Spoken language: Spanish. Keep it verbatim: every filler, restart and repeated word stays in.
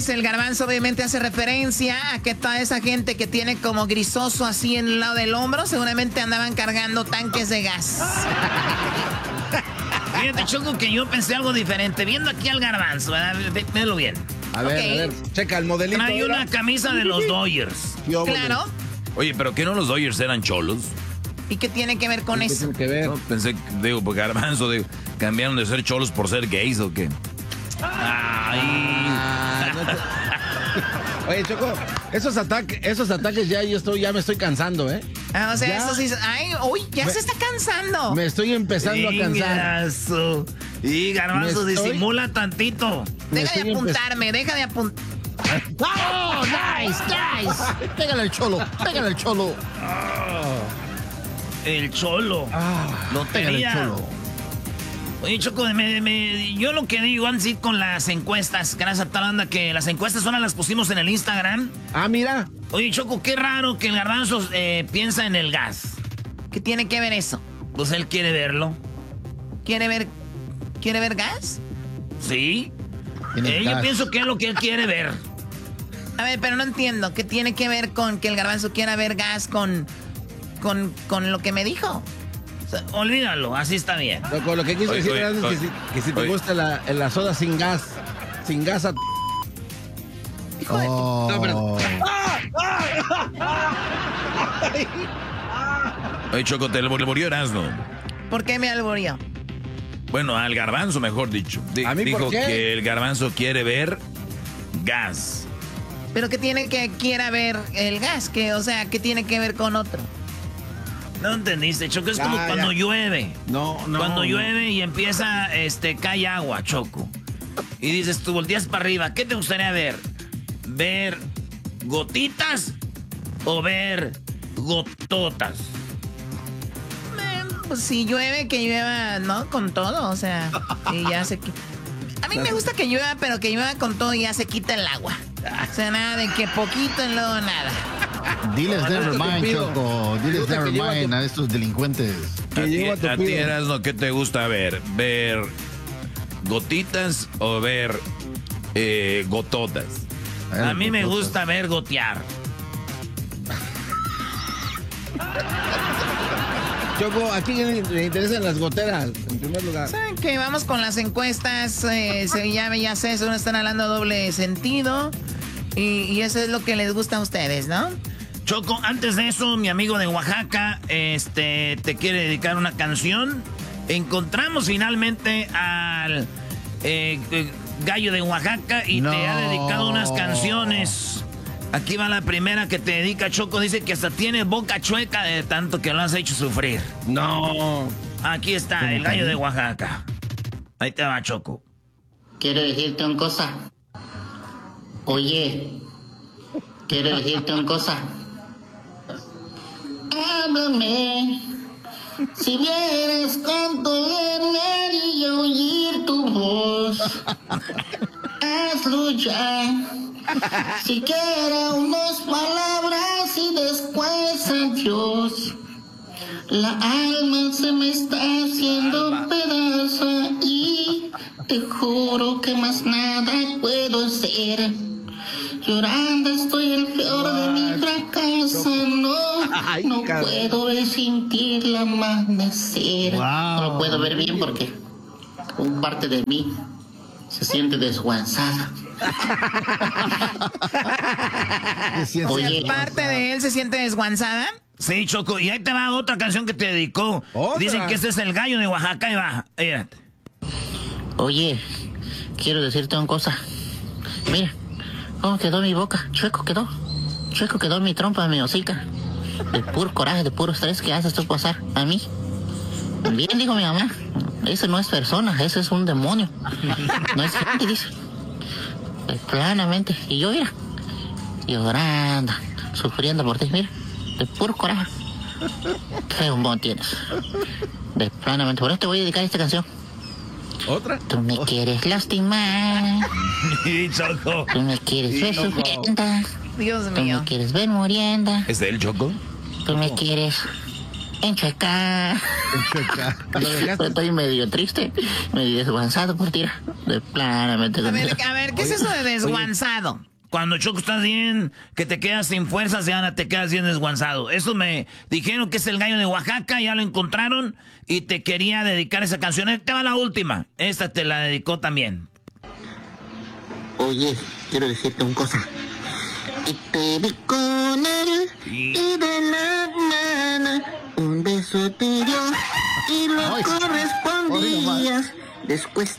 pues el Garbanzo obviamente hace referencia a que toda esa gente que tiene como grisoso así en el lado del hombro, seguramente andaban cargando tanques de gas. Fíjate, Choco, que yo pensé algo diferente. Viendo aquí al Garbanzo, ¿verdad? Véelo bien. A ver, okay. a ver, checa el modelito. Trae ¿verdad? Una camisa de los Dodgers. Claro. Oye, ¿pero qué no los Dodgers eran cholos? ¿Y qué tiene que ver con ¿Qué eso? tiene que ver? No, pensé, digo, porque Garbanzo, digo, ¿cambiaron de ser cholos por ser gays o qué? Ay. Ah, no te... Oye, Choco, esos ataques, esos ataques ya yo estoy, ya me estoy cansando, ¿eh? Ah, o sea, ya, eso sí. Ay, uy, ya me, se está cansando. Me estoy empezando a cansar. Y Garbanzo estoy... disimula tantito. Deja de apuntarme, deja de apuntar. ¡Oh, nice, nice! Pégale al cholo, pégale al cholo. Oh, el cholo. Ah, lo tenía. El cholo. Oye, Choco, me, me, yo lo que digo, antes de ir con las encuestas, gracias a tal banda que las encuestas ahora las pusimos en el Instagram. Ah, mira. Oye, Choco, qué raro que el Garbanzo eh, piensa en el gas. ¿Qué tiene que ver eso? Pues él quiere verlo. ¿Quiere ver, quiere ver gas? Sí. Eh, yo pienso que es lo que él quiere ver. A ver, pero no entiendo. ¿Qué tiene que ver con que el Garbanzo quiera ver gas con, con, con lo que me dijo? O sea, olvídalo, así está bien. Loco, lo que quiso oye, decir oye, es que, si, que si te oye. gusta la, la soda sin gas, sin gas a... Hijo de oh. tu... No, pero... Oye, Choco, te le murió Erasmo. ¿Por qué me alburió? Bueno, al Garbanzo, mejor dicho. D ¿A mí dijo por qué? que el Garbanzo quiere ver gas. ¿Pero qué tiene que quiera ver el gas? Que, o sea, ¿qué tiene que ver con otro? No entendiste, Choco, es ya, como cuando ya. llueve. No, no. Cuando no. llueve y empieza, este, cae agua, Choco. Y dices, tú volteas para arriba, ¿qué te gustaría ver? ¿Ver gotitas o ver gototas? Pues si llueve, que llueva, ¿no? Con todo, o sea, y ya se... A mí me gusta que llueva, pero que llueva con todo y ya se quita el agua. O sea, nada de que poquito y luego nada. Diles never mind, Choco. Diles never mind a estos delincuentes. Que lleva tu a ti, Erasmo, ¿qué te gusta ver? ¿Ver gotitas o ver eh, gototas? A mí me gusta ver gotear. Choco, ¿a quién le interesan las goteras? En primer lugar. ¿Saben qué? Vamos con las encuestas. Eh, se, ya, ya sé, eso no están hablando doble sentido. Y, y eso es lo que les gusta a ustedes, ¿no? Choco, antes de eso, mi amigo de Oaxaca este, te quiere dedicar una canción. Encontramos finalmente al eh, gallo de Oaxaca y no. te ha dedicado unas canciones. Aquí va la primera que te dedica, Choco. Dice que hasta tiene boca chueca de tanto que lo has hecho sufrir. No. Aquí está, el gallo de Oaxaca. Ahí te va, Choco. Quiero decirte una cosa. Oye, quiero decirte una cosa. Háblame. Si vieras cuánto llenaría oír tu voz. Hazlo ya. Siquiera unas palabras y después adiós. La alma se me está haciendo pedazo y te juro que más nada puedo hacer. Llorando estoy el peor de mi fracaso. No, no puedo ver sin ti el amanecer. No lo puedo ver bien porque un parte de mí se siente desguanzada. Oye, parte de él se siente desguanzada. Sí, Choco, y ahí te va otra canción que te dedicó. ¿Otra? Dicen que este es el gallo de Oaxaca y va. Fíjate. Oye, quiero decirte una cosa. Mira, cómo quedó mi boca. Chueco quedó. Chueco quedó mi trompa, mi hocica. De puro coraje, de puro estrés que haces tú pasar a mí. Bien, dijo mi mamá. Eso no es persona, eso es un demonio. No es gente, dice. Planamente. Y yo, mira, llorando, sufriendo por ti, mira, de puro coraje. Qué bombón tienes. De planamente. Por eso te voy a dedicar esta canción. ¿Otra? Tú me ¿Otra? quieres lastimar. Choco. Tú me quieres ver sufriendo. Dios mío. Tú me quieres ver muriendo. ¿Es de él, Choco? Tú me quieres Enchueca. Enchueca. Estoy medio triste, medio desguanzado por ti. De planamente. A ver, a ver, ¿qué es eso de desguanzado? Cuando Choco estás bien, que te quedas sin fuerzas y ahora te quedas bien desguanzado. Eso me dijeron que es el gallo de Oaxaca, ya lo encontraron y te quería dedicar esa canción. Esta va la última, esta te la dedicó también. Oye, quiero decirte una cosa. Y te vi con él y de la mano un beso te dio y lo correspondías. Después